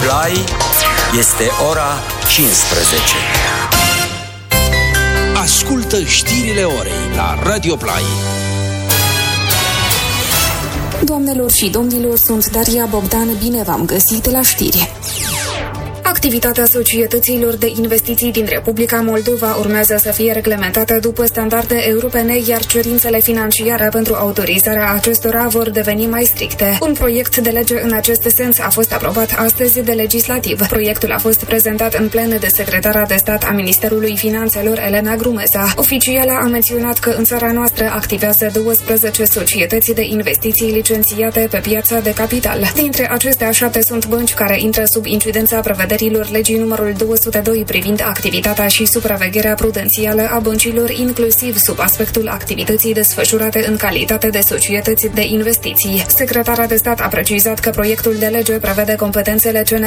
Play, este ora 15. Ascultă știrile orei la Radio Play. Doamnelor și domnilor, sunt Daria Bogdan, bine v-am găsit la știri. Activitatea societăților de investiții din Republica Moldova urmează să fie reglementată după standarde europene, iar cerințele financiare pentru autorizarea acestora vor deveni mai stricte. Un proiect de lege în acest sens a fost aprobat astăzi de legislativ. Proiectul a fost prezentat în plen de secretara de stat a Ministerului Finanțelor, Elena Grumeza. Oficiala a menționat că în țara noastră activează 12 societăți de investiții licențiate pe piața de capital. Dintre acestea, 7 sunt bănci care intră sub incidența prevederilor legii numărul 202 privind activitatea și supravegherea prudențială a băncilor, inclusiv sub aspectul activității desfășurate în calitate de societăți de investiții. Secretara de stat a precizat că proiectul de lege prevede competențele